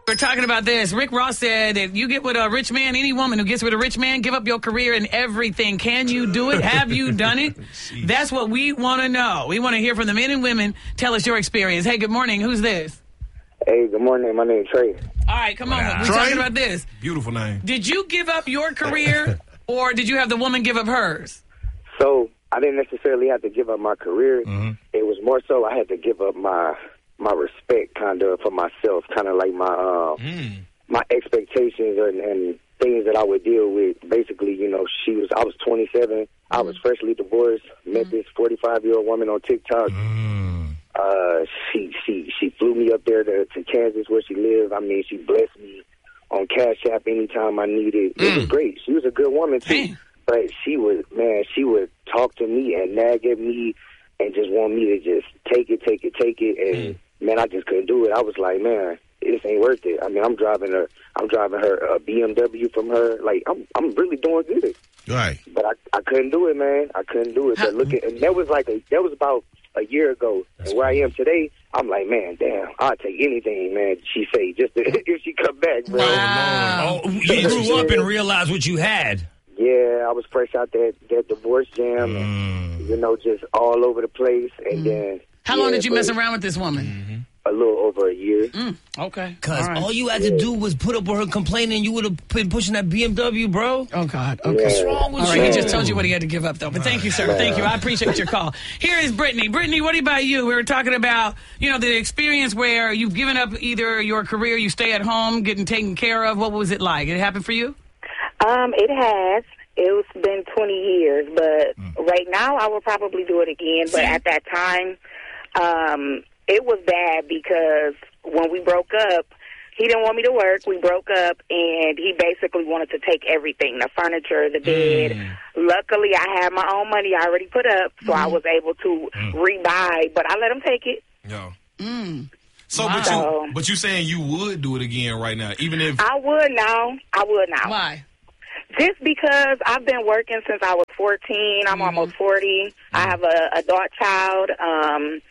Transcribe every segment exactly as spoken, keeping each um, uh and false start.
We're talking about this. Rick Ross said that you get with a rich man, any woman who gets with a rich man, give up your career and everything. Can you do it? Have you done it? That's what we want to know. We want to hear from the men and women. Tell us your experience. Hey, good morning. Who's this? Hey, good morning. My name is Trey. All right, come on. We're Trey? talking about this. Beautiful name. Did you give up your career or did you have the woman give up hers? So I didn't necessarily have to give up my career. Mm-hmm. It was more so I had to give up my my respect kind of for myself, kind of like my uh, Mm. my expectations and, and things that I would deal with. Basically, you know, she was I was twenty-seven. I was freshly divorced. Met this forty-five-year-old woman on TikTok. Mm. Uh, she she she flew me up there to, to Kansas where she lived. I mean, she blessed me on Cash App anytime I needed. It was great. She was a good woman too. Damn. But she would, man, she would talk to me and nag at me and just want me to just take it, take it, take it. And, man, I just couldn't do it. I was like, man, this ain't worth it. I mean, I'm driving her, I'm driving her a B M W from her. Like, I'm I'm really doing good. Right. But I, I couldn't do it, man. I couldn't do it. But look at, and that was like a, that was about a year ago. And where I am today, I'm like, man, damn, I'll take anything, man, she say, just to, if she come back, bro. Wow. Oh, you grew up and realized what you had. Yeah, I was fresh out that, that divorce jam, Mm. and, you know, just all over the place. And then, How long yeah, did you but mess around with this woman? A little over a year. Mm, okay. Because All right. all you had to do was put up with her complaining. You would have been pushing that B M W, bro. Oh, God. Okay. What's wrong with All right, you? he just told you what he had to give up, though. But thank you, sir. Thank you. I appreciate your call. Here is Brittany. Brittany, what about you? We were talking about, you know, the experience where you've given up either your career, you stay at home, getting taken care of. What was it like? Did it happen for you? Um, it has. It's been twenty years, but right now I would probably do it again. But at that time, um, it was bad because when we broke up, he didn't want me to work. We broke up, and he basically wanted to take everything, the furniture, the bed. Mm. Luckily, I had my own money I already put up, so I was able to Mm. rebuy, but I let him take it. Yeah. Mm. So, Wow. but you, but you saying you would do it again right now, even if I would now. I would now. Why? Just because I've been working since I was fourteen. I'm Mm-hmm. almost forty. I have a adult child. Um,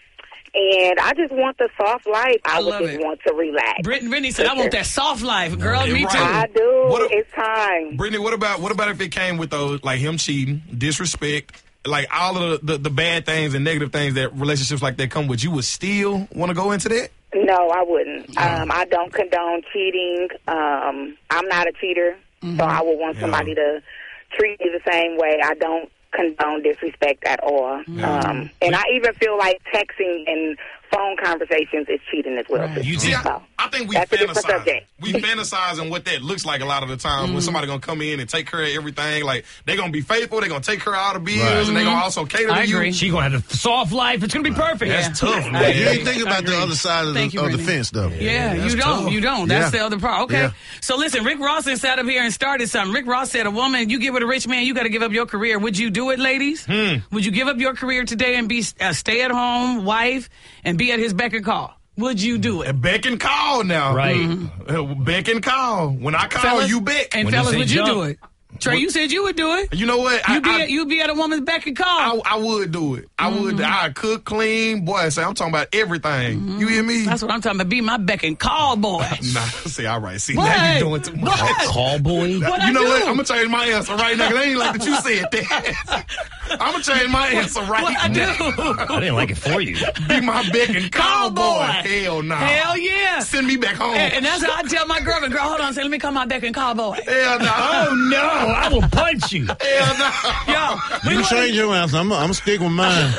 and I just want the soft life. I, I would love just it. want to relax. Brittany, Brittany said, I want that soft life. Girl, Yeah, me right. too. I do. What a- it's time. Brittany, what about what about if it came with those like him cheating, disrespect, like all of the, the, the bad things and negative things that relationships like that come with? You would still want to go into that? No, I wouldn't. Um, I don't condone cheating. Um, I'm not a cheater, so I would want Yeah. somebody to treat me the same way. I don't condone disrespect at all. Yeah. Um, and I even feel like texting and phone conversations is cheating as well. Right. You See, think? I, I think we That's a different fantasize. subject. We fantasize on what that looks like a lot of the time when somebody gonna come in and take care of everything. Like they're gonna be faithful, they're gonna take care of all the bills, Right. and they're gonna also cater I to agree. you. She gonna have a soft life. It's gonna be perfect. That's Yeah. tough, I man. agree. You ain't thinking I about the agree. other side of, Thank the, you, of the Brittany. fence, though. Yeah, that's you don't. tough. You don't. That's Yeah. the other part. Okay. Yeah. So listen, Rick Ross has sat up here and started something. Rick Ross said, a woman, you give with a rich man, you got to give up your career. Would you do it, ladies? Hmm. Would you give up your career today and be a stay-at-home wife and be at his beck and call? Would you do it? And beck and call now. Right. Uh, Beck and call. When I call, Fellas? you beck. And When they fellas, say would you jump. do it? Trey, you said you would do it. You know what? I, You be I, at, you be at a woman's beck and call. I, I would do it. I would. I cook, clean, boy. Say, I'm talking about everything. You hear me? That's what I'm talking about. Be my beck and call boy. Nah, see, all right. See, What? now you doing too much. What? Call boy. What you I know do? what? I'm gonna change my answer right now. Cause I ain't like that you said that. I'm gonna change my answer right What I now. do? I didn't like it for you. Be my beck and call boy. Cowboy. Hell no. Hell yeah. Send me back home. And, and that's how I tell my girlfriend, girl, hold on, say, let me call my beck and call boy. Hell no. Oh no! I will punch you. Hell no. Yo, we You wanna- change your answer. I'm, I'm going to stick with mine.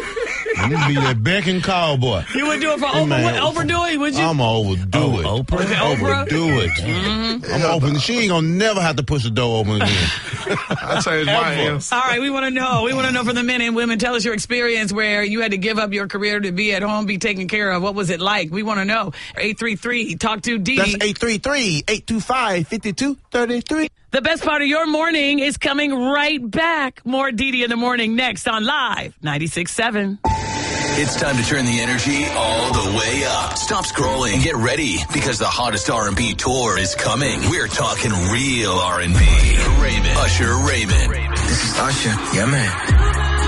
I'm going to be that beck and call boy. You would do it for Oprah? Man, What, overdo it? Would you? I'm going to overdo it. Oprah? Is it Oprah? Overdo it. Mm-hmm. I'm open. She ain't going to never have to push the door open again. I changed my answer. All right, we want to know. We want to know from the men and women. Tell us your experience where you had to give up your career to be at home, be taken care of. What was it like? We want to know. eight three three, talk to Dee That's Dee. eight three three, eight two five, five two three three. The best part of your morning is coming right back. More Dee Dee in the morning next on Live ninety-six point seven. It's time to turn the energy all the way up. Stop scrolling. Get ready because the hottest R and B tour is coming. We're talking real R and B. Raymond. Usher Raymond. This is Usher. Yeah, man.